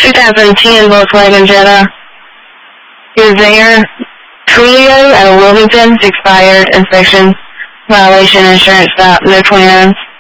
2010 Volkswagen Jetta. Is there Trulio at Wilmington, expired inspection, violation, insurance stop, no 29.